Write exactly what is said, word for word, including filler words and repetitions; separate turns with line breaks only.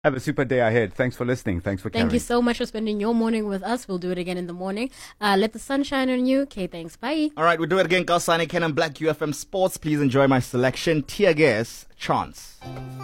Have a super day ahead. Thanks for listening. Thanks for
Thank
carrying.
you so much for spending your morning with us. We'll do it again in the morning. Uh, let the sun shine on you. Okay, thanks. Bye.
All right, we'll do it again. Kausani Kenan, Black U F M Sports. Please enjoy my selection. Tear Gas, Chance.